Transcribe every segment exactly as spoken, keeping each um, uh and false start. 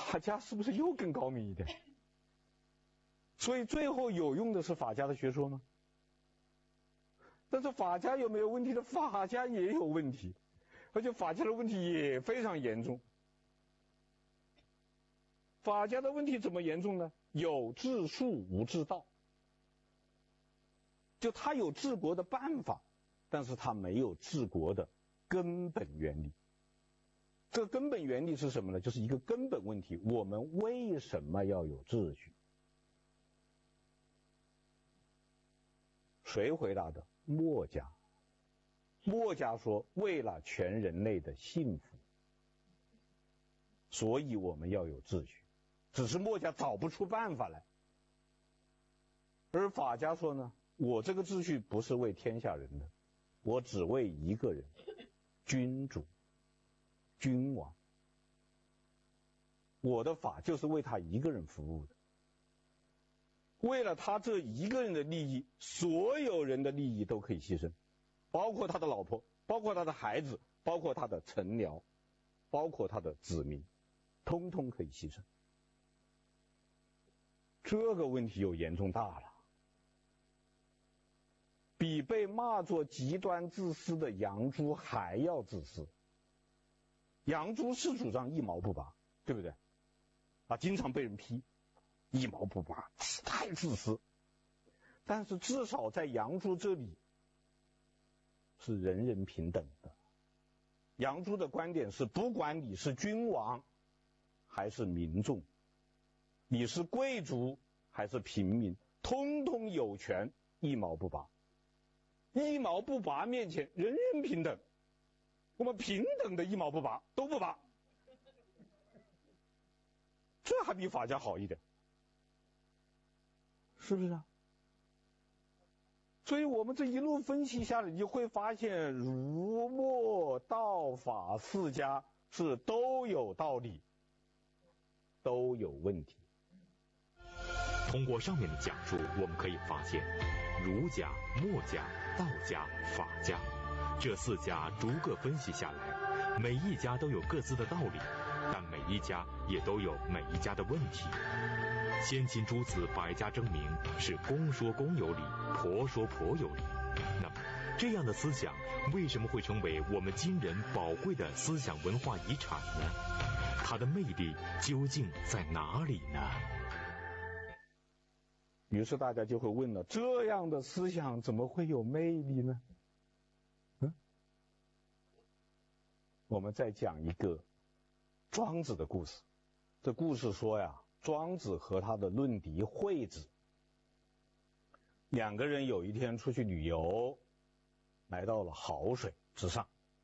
法家是不是又更高明一点？所以最后有用的是法家的学说吗？但是法家有没有问题的？法家也有问题，而且法家的问题也非常严重。法家的问题怎么严重呢？有治术无治道，就他有治国的办法，但是他没有治国的根本原理。这个根本原理是什么呢？就是一个根本问题，我们为什么要有秩序？谁回答的？墨家。墨家说，为了全人类的幸福，所以我们要有秩序，只是墨家找不出办法来。而法家说呢，我这个秩序不是为天下人的，我只为一个人，君主君王，我的法就是为他一个人服务的。为了他这一个人的利益，所有人的利益都可以牺牲，包括他的老婆，包括他的孩子，包括他的臣僚，包括他的子民，通通可以牺牲。这个问题又严重大了，比被骂作极端自私的杨朱还要自私。杨朱是主张一毛不拔，对不对？啊，经常被人批一毛不拔，太自私。但是至少在杨朱这里是人人平等的。杨朱的观点是，不管你是君王还是民众，你是贵族还是平民，通通有权一毛不拔。一毛不拔面前，人人平等。我们平等的一毛不拔，都不拔。这还比法家好一点，是不是啊？所以我们这一路分析下来，你就会发现儒墨道法四家是都有道理，都有问题。 通过上面的讲述，我们可以发现，儒家、墨家、道家、法家这四家逐个分析下来，每一家都有各自的道理，但每一家也都有每一家的问题。先秦诸子百家争鸣，是公说公有理，婆说婆有理。那么，这样的思想为什么会成为我们今人宝贵的思想文化遗产呢？它的魅力究竟在哪里呢？ 于是大家就会问了，这样的思想怎么会有魅力呢？嗯，我们再讲一个庄子的故事。这故事说呀，庄子和他的论敌惠子两个人有一天出去旅游，来到了好水之上，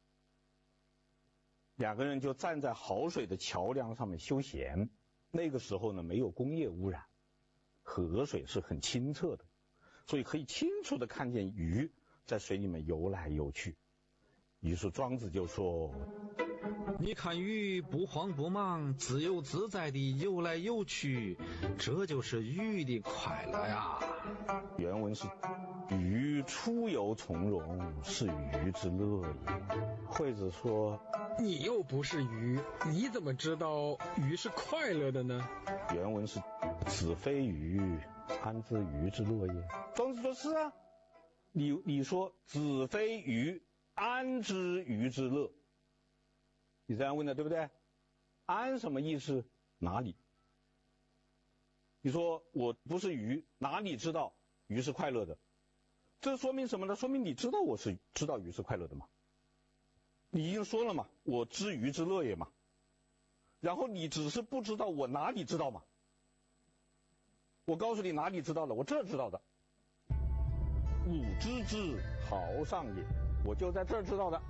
两个人就站在好水的桥梁上面休闲。那个时候呢，没有工业污染，河水是很清澈的，所以可以清楚的看见鱼在水里面游来游去。于是庄子就说， 你看鱼不慌不忙，自由自在地游来游去，这就是鱼的快乐呀。 原文是，鱼出游从容，是鱼之乐也。惠子说， 你又不是鱼，你怎么知道鱼是快乐的呢？ 原文是，子非鱼，安知鱼之乐也？庄子说，是啊，你你说子非鱼，安知鱼之乐？你这样问的对不对？安什么意思？哪里？你说我不是鱼，哪里知道鱼是快乐的？这说明什么呢？说明你知道我是知道鱼是快乐的嘛？你已经说了嘛，我知鱼之乐也嘛。然后你只是不知道我哪里知道嘛？我告诉你哪里知道了，我这知道的。吾知之好上也，我就在这儿知道的。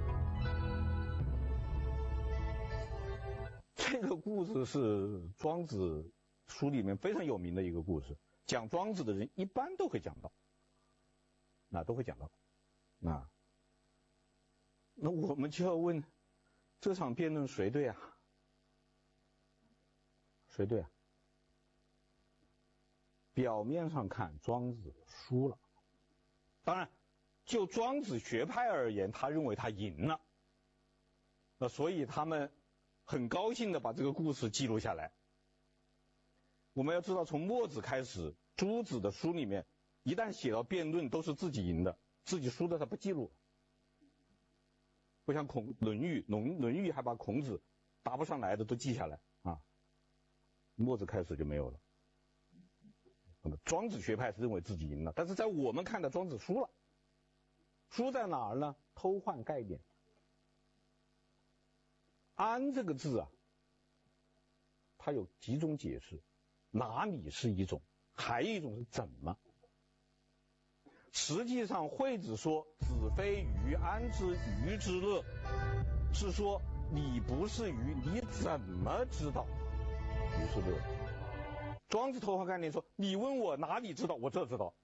这个故事是庄子书里面非常有名的一个故事，讲庄子的人一般都会讲到，那都会讲到。那那我们就要问，这场辩论谁对啊？谁对啊？表面上看庄子输了，当然就庄子学派而言，他认为他赢了，那所以他们很高兴的把这个故事记录下来。我们要知道，从墨子开始，诸子的书里面一旦写到辩论都是自己赢的，自己输的他不记录。不像孔《论语》，《论论语》还把孔子答不上来的都记下来啊。墨子开始就没有了。那么庄子学派是认为自己赢了，但是在我们看的庄子输了。输在哪儿呢？偷换概念。安这个字啊，它有几种解释，哪里是一种，还有一种是怎么。实际上惠子说子非鱼，安知鱼之乐，是说你不是鱼，你怎么知道鱼是乐？庄子偷换概念说，你问我哪里知道，我这知道。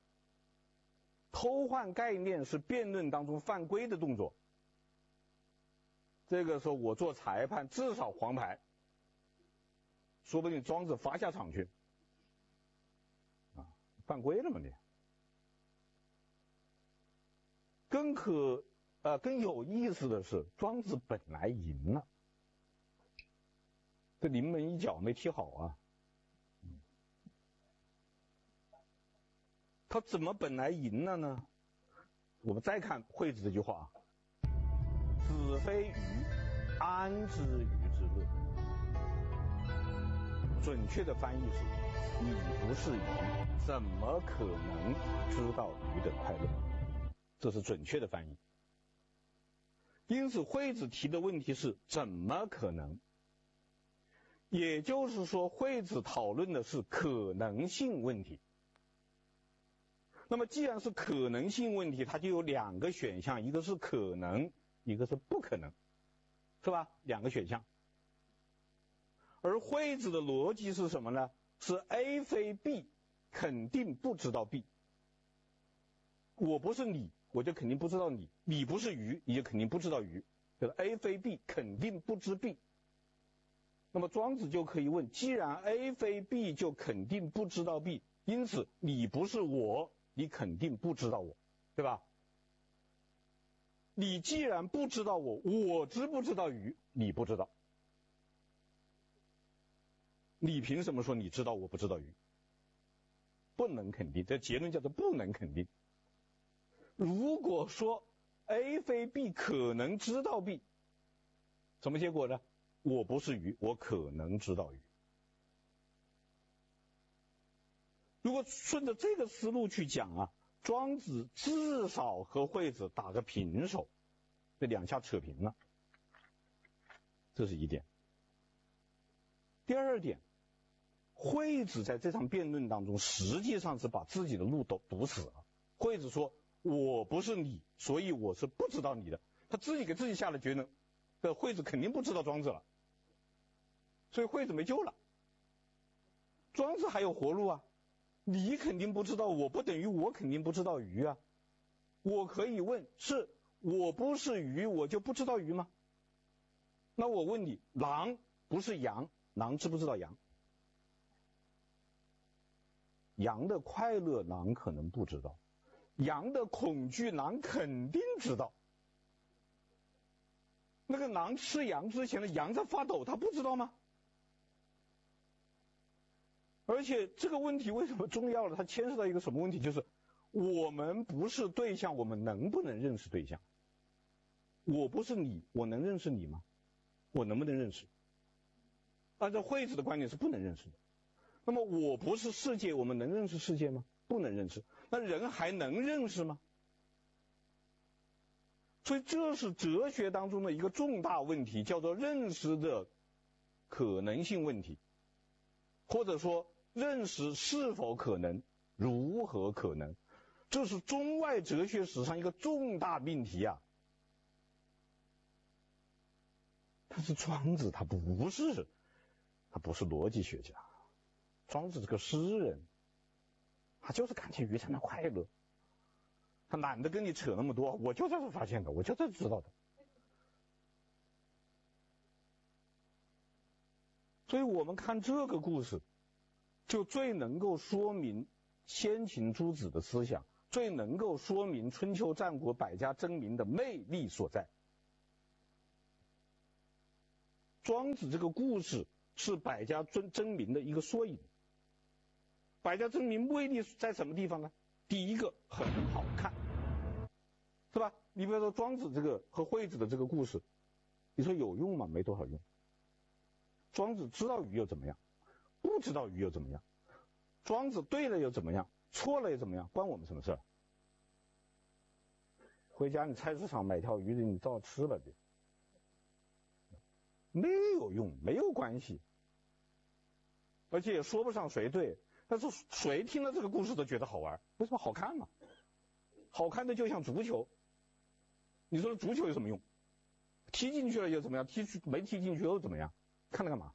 偷换概念是辩论当中犯规的动作。这个时候我做裁判至少黄牌，说不定庄子罚下场去啊，犯规了嘛你。更可呃更有意思的是，庄子本来赢了，这临门一脚没踢好啊。他怎么本来赢了呢？我们再看惠子这句话，子非鱼，安知鱼之乐？准确的翻译是，你不是鱼，怎么可能知道鱼的快乐？这是准确的翻译。因此惠子提的问题是怎么可能？也就是说，惠子讨论的是可能性问题。那么既然是可能性问题，它就有两个选项，一个是可能，一个是不可能，是吧？两个选项。而惠子的逻辑是什么呢？是 A 非 B， 肯定不知道 B。我不是你，我就肯定不知道你；你不是鱼，你就肯定不知道鱼。就是 A 非 B， 肯定不知 B。那么庄子就可以问：既然 A 非 B， 就肯定不知道 B， 因此你不是我，你肯定不知道我，对吧？你既然不知道我，我知不知道鱼？你不知道。你凭什么说你知道我不知道鱼？不能肯定，这结论叫做不能肯定。如果说 A 非 B 可能知道 B， 什么结果呢？我不是鱼，我可能知道鱼。如果顺着这个思路去讲啊，庄子至少和惠子打个平手，这两下扯平了，这是一点。第二点，惠子在这场辩论当中实际上是把自己的路都堵死了。惠子说我不是你，所以我是不知道你的，他自己给自己下了结论，这惠子肯定不知道庄子了，所以惠子没救了。庄子还有活路啊，你肯定不知道我，不等于我肯定不知道鱼啊。我可以问，是我不是鱼，我就不知道鱼吗？那我问你，狼不是羊，狼知不知道羊？羊的快乐，狼可能不知道；羊的恐惧，狼肯定知道。那个狼吃羊之前的羊在发抖，他不知道吗？而且这个问题为什么重要了？它牵涉到一个什么问题？就是我们不是对象，我们能不能认识对象？我不是你，我能认识你吗？我能不能认识？按照惠子的观点是不能认识的。那么我不是世界，我们能认识世界吗？不能认识。那人还能认识吗？所以这是哲学当中的一个重大问题，叫做认识的可能性问题，或者说认识是否可能，如何可能，这是中外哲学史上一个重大命题啊。但是庄子他不是，他不是逻辑学家，庄子是个诗人，他就是看见鱼才能快乐，他懒得跟你扯那么多，我就在这发现的，我就在这知道的。所以我们看这个故事，就最能够说明先秦诸子的思想，最能够说明春秋战国百家争鸣的魅力所在。 庄子这个故事是百家争争鸣的一个缩影。百家争鸣魅力在什么地方呢？第一个，很好看，是吧？你比如说庄子这个和惠子的这个故事，你说有用吗？没多少用。庄子知道鱼又怎么样？不知道鱼又怎么样？庄子对了又怎么样？错了又怎么样？关我们什么事儿？回家你菜市场买条鱼，你照吃了的，没有用，没有关系，而且也说不上谁对，但是谁听了这个故事都觉得好玩，为什么好看嘛？好看的就像足球，你说足球有什么用？踢进去了又怎么样？踢没踢进去又怎么样？看它干嘛？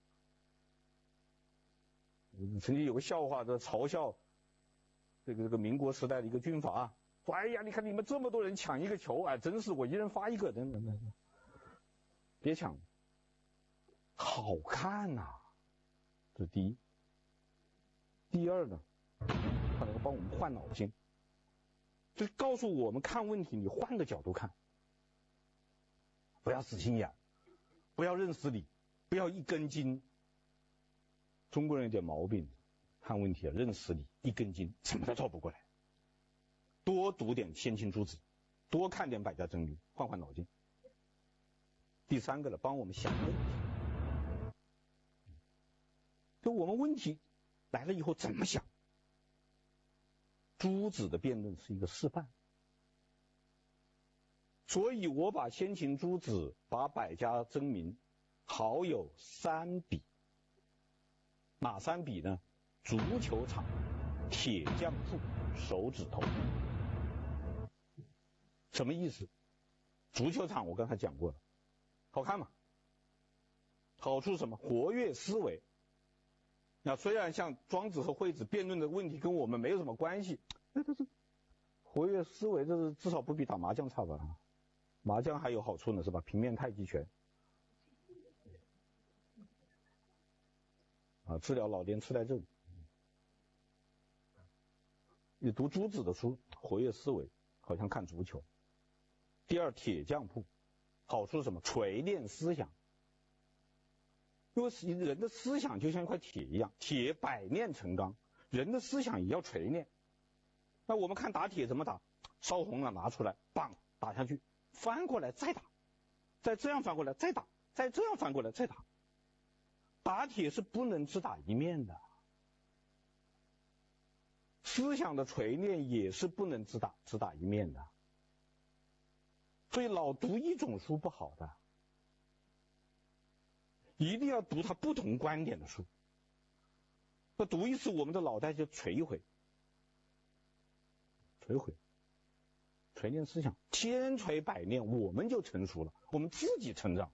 曾经有个笑话在嘲笑这个这个民国时代的一个军阀、啊，说：“哎呀，你看你们这么多人抢一个球，哎，真是我一人发一个，等等等等，别抢，好看呐、啊！”这是第一。第二呢，他能够帮我们换脑筋，就是告诉我们看问题，你换个角度看，不要死心眼，不要认死理，不要一根筋。中国人有点毛病，看问题啊，认死理，一根筋，怎么都照不过来。多读点先秦诸子，多看点百家争鸣，换换脑筋。第三个呢，帮我们想问题。就我们问题来了以后怎么想？诸子的辩论是一个示范，所以我把先秦诸子，把百家争鸣，好有三笔。哪三笔呢？足球场、铁匠铺、手指头。什么意思？足球场我刚才讲过了，好看嘛？好处什么？活跃思维。那虽然像庄子和惠子辩论的问题跟我们没有什么关系，那这是活跃思维，这是至少不比打麻将差吧？麻将还有好处呢，是吧？平面太极拳。啊，治疗老年痴呆症。你读诸子的书，活跃思维，好像看足球。第二，铁匠铺，好处是什么？锤炼思想。因为人的思想就像一块铁一样，铁百炼成钢，人的思想也要锤炼。那我们看打铁怎么打？烧红了拿出来，棒打下去，翻过来再打，再这样翻过来再打，再这样翻过来再打。打铁是不能只打一面的，思想的锤炼也是不能只打只打一面的，所以老读一种书不好的，一定要读他不同观点的书。那读一次，我们的脑袋就锤一回，锤回，锤炼思想，千锤百炼，我们就成熟了，我们自己成长。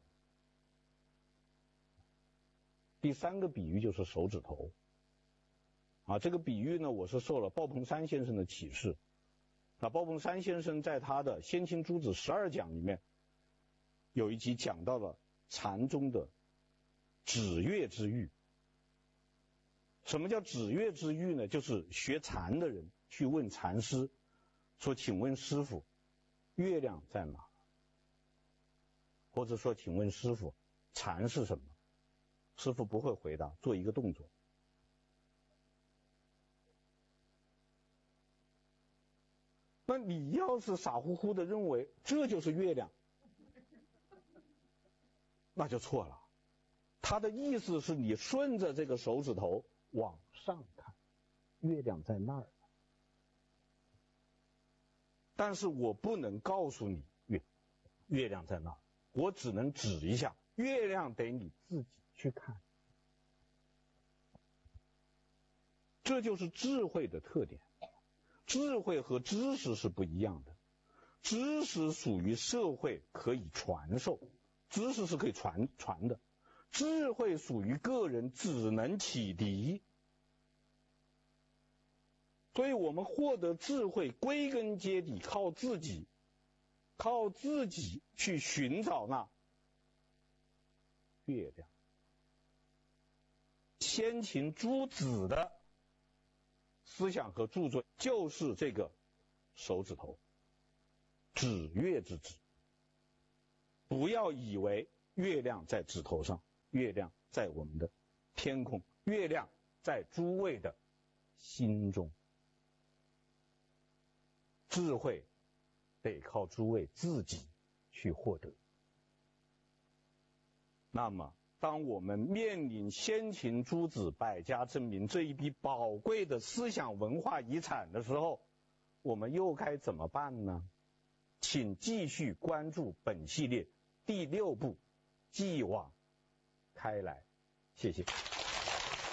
第三个比喻就是手指头，啊，这个比喻呢，我是受了鲍鹏山先生的启示。啊，鲍鹏山先生在他的《先秦诸子十二讲》里面，有一集讲到了禅宗的指月之喻。什么叫指月之喻呢？就是学禅的人去问禅师，说：“请问师傅，月亮在哪？”或者说：“请问师傅，禅是什么？”师傅不会回答，做一个动作。那你要是傻乎乎的认为这就是月亮，那就错了。他的意思是你顺着这个手指头往上看，月亮在那儿。但是我不能告诉你月月亮在那儿，我只能指一下，月亮得你自己去看。这就是智慧的特点。智慧和知识是不一样的，知识属于社会，可以传授，知识是可以传传的，智慧属于个人，只能启迪。所以我们获得智慧，归根结底靠自己，靠自己去寻找那月亮。先秦诸子的思想和著作就是这个手指头，指月之指。不要以为月亮在指头上，月亮在我们的天空，月亮在诸位的心中。智慧得靠诸位自己去获得。那么当我们面临先秦诸子百家争鸣这一笔宝贵的思想文化遗产的时候，我们又该怎么办呢？请继续关注本系列第六部继往开来。谢谢。